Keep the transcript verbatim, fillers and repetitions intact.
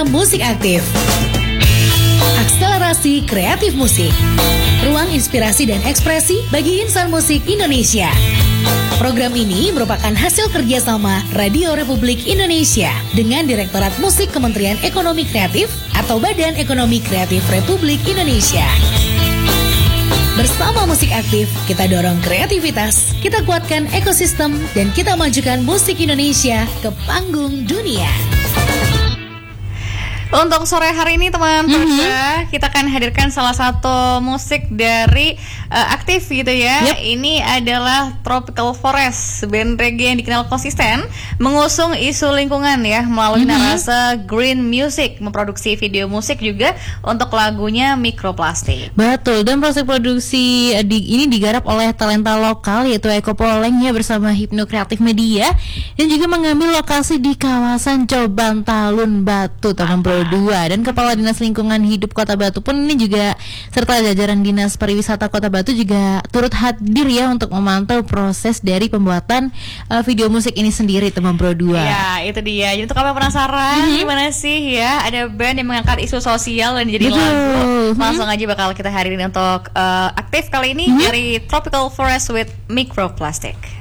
Bersama Musik Aktif, akselerasi kreatif musik, ruang inspirasi dan ekspresi bagi insan musik Indonesia. Program ini merupakan hasil kerjasama Radio Republik Indonesia dengan Direktorat Musik Kementerian Ekonomi Kreatif atau Badan Ekonomi Kreatif Republik Indonesia. Bersama Musik Aktif, kita dorong kreativitas, kita kuatkan ekosistem, dan kita majukan musik Indonesia ke panggung dunia. Untuk sore hari ini teman-teman, mm-hmm. kita akan hadirkan salah satu musik dari uh, Aktif gitu ya. Yep. Ini adalah Tropical Forest, band reggae yang dikenal konsisten, mengusung isu lingkungan ya melalui mm-hmm. narasi green music, memproduksi video musik juga untuk lagunya Mikroplastik. Betul, dan proses produksi uh, di, ini digarap oleh talenta lokal yaitu Eko Poleng ya bersama Hipno Kreatif Media, dan juga mengambil lokasi di kawasan Coban Talun Batu teman-teman. Dua dan Kepala Dinas Lingkungan Hidup Kota Batu pun ini juga serta jajaran Dinas Pariwisata Kota Batu juga turut hadir ya untuk memantau proses dari pembuatan uh, video musik ini sendiri teman Pro dua. Ya, itu dia. Jadi untuk kamu penasaran mm-hmm. gimana sih ya ada band yang mengangkat isu sosial dan jadi lagu, langsung mm-hmm. aja bakal kita hadirin untuk uh, Aktif kali ini mm-hmm. dari Tropical Forest with Mikroplastik.